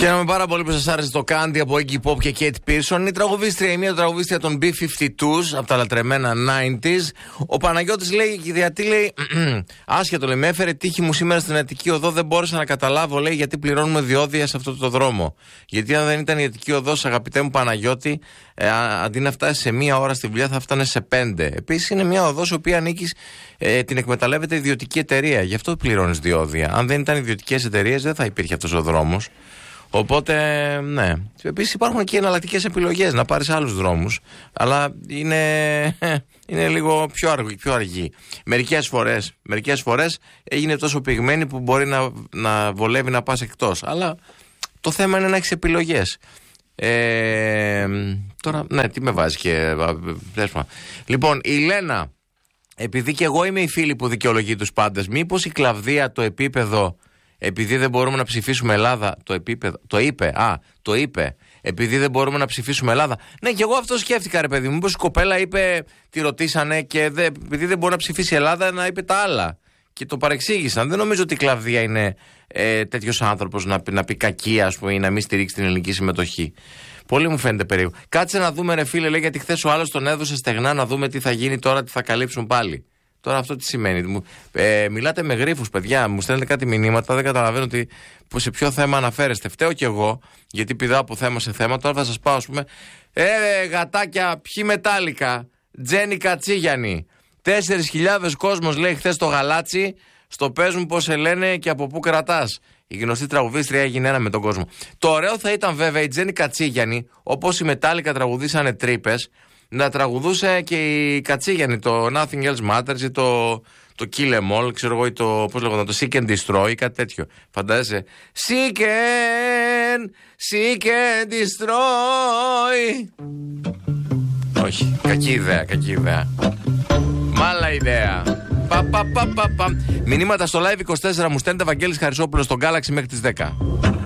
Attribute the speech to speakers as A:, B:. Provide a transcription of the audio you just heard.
A: Χαίρομαι πάρα πολύ που σας άρεσε το Candy από Iggy Pop και Kate Pearson. Είναι η τραγουδίστρια, η μία τραγουδίστρια των B-52s από τα λατρεμένα 90s. Ο Παναγιώτης λέει, γιατί λέει, άσχετο λέει, με έφερε τύχη μου σήμερα στην Αττική Οδό. Δεν μπόρεσα να καταλάβω, λέει, γιατί πληρώνουμε διόδια σε αυτό το δρόμο. Γιατί αν δεν ήταν η Αττική Οδός, αγαπητέ μου Παναγιώτη, αντί να φτάσει σε μία ώρα στη δουλειά, θα φτάνε σε 5. Επίσης, είναι μια οδός η οποία ανήκει, την εκμεταλλεύεται ιδιωτική εταιρεία. Γι' αυτό πληρώνεις διόδια. Αν δεν ήταν ιδιωτικές εταιρείες, δεν θα υπήρχε αυτός ο δρόμος. Οπότε, ναι. Επίσης υπάρχουν και εναλλακτικές επιλογές, να πάρεις άλλους δρόμους. Αλλά είναι λίγο πιο αργή. Μερικές φορές έγινε τόσο πυγμένη που μπορεί να βολεύει να πας εκτός. Αλλά το θέμα είναι να έχεις επιλογές. Τώρα, ναι, τι με βάζει και... Λοιπόν, η Λένα, επειδή και εγώ είμαι η φίλη που δικαιολογεί τους πάντες, μήπως η Κλαβδία το επίπεδο... Επειδή δεν μπορούμε να ψηφίσουμε Ελλάδα, το επίπεδο. Το είπε. Επειδή δεν μπορούμε να ψηφίσουμε Ελλάδα. Ναι, και εγώ αυτό σκέφτηκα, ρε παιδί μου. Μήπως η κοπέλα είπε, τη ρωτήσανε και επειδή δεν μπορεί να ψηφίσει η Ελλάδα, να είπε τα άλλα. Και το παρεξήγησαν. Δεν νομίζω ότι η Κλαβδία είναι τέτοιος άνθρωπος να πει κακία, ας πούμε, ή να μην στηρίξει την ελληνική συμμετοχή. Πολύ μου φαίνεται περίεργο. Κάτσε να δούμε, ρε φίλε, λέει, γιατί χθες ο άλλος τον έδωσε στεγνά, να δούμε τι θα γίνει τώρα, τι θα καλύψουν πάλι. Τώρα αυτό τι σημαίνει? Μιλάτε με γρίφους, παιδιά, μου στέλνετε κάτι μηνύματα, δεν καταλαβαίνω σε ποιο θέμα αναφέρεστε. Φταίω κι εγώ, γιατί πηδάω από θέμα σε θέμα. Τώρα θα σας πάω, ας πούμε, γατάκια, ποιοι μετάλλικα, Τζένι Κατσίγιανη. 4.000 κόσμος, λέει, χθες το γαλάτσι, στο πες μου πώς σε λένε και από πού κρατάς. Η γνωστή τραγουδίστρια έγινε ένα με τον κόσμο. Το ωραίο θα ήταν βέβαια η Τζένι Κατσίγιανη, όπως οι μετάλλικα τραγουδήσανε τρύπες, να τραγουδούσε και η Κατσίγιανη το Nothing Else Matters ή το Kill Em All, ξέρω εγώ, ή το, πώς λέγονταν, το Seek and Destroy ή κάτι τέτοιο. Φαντάζεσαι. Seek and Destroy. Όχι, κακή ιδέα. Μάλα ιδέα. Μηνύματα στο Live 24 μου στέλνετε, Βαγγέλης Χαρισόπουλος στον Galaxy μέχρι τις 10.